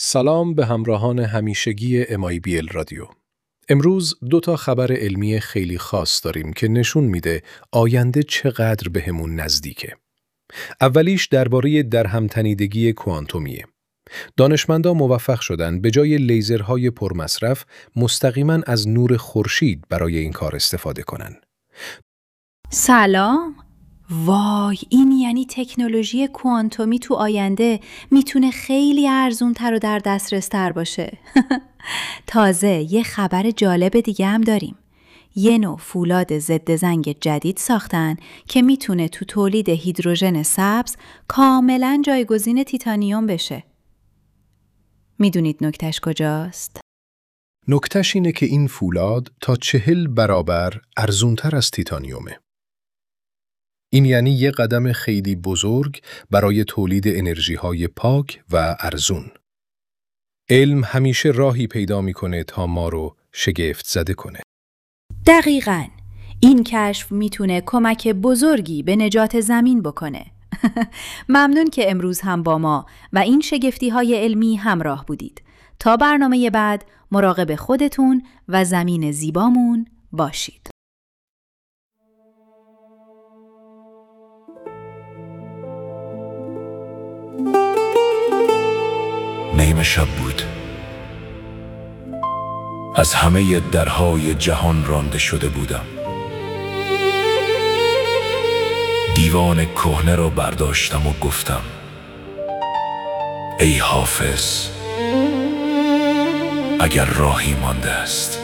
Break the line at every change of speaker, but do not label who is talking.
سلام به همراهان همیشگی MIBL رادیو. امروز 2 خبر علمی خیلی خاص داریم که نشون میده آینده چقدر بهمون نزدیکه. اولیش درباره درهم‌تنیدگی کوانتومیه. دانشمندان موفق شدن به جای لیزرهای پرمصرف مستقیما از نور خورشید برای این کار استفاده کنن.
سلام. وای، این یعنی تکنولوژی کوانتومی تو آینده میتونه خیلی ارزون‌تر و در دسترس‌تر باشه. تازه یه خبر جالب دیگه هم داریم. یه نوع فولاد ضد زنگ جدید ساختن که میتونه تو تولید هیدروژن سبز کاملاً جایگزین تیتانیوم بشه. میدونید نکتهش کجاست؟
نکتهش اینه که این فولاد تا 40 برابر ارزونتر از تیتانیومه. این یعنی یه قدم خیلی بزرگ برای تولید انرژی‌های پاک و ارزون. علم همیشه راهی پیدا می‌کنه تا ما رو شگفت زده کنه.
دقیقاً. این کشف میتونه کمک بزرگی به نجات زمین بکنه. ممنون که امروز هم با ما و این شگفتی‌های علمی همراه بودید. تا برنامه بعد مراقب خودتون و زمین زیبامون باشید.
نیمه شب بود. از همه درهای جهان رانده شده بودم. دیوان کهنه را برداشتم و گفتم: ای حافظ، اگر راهی مانده است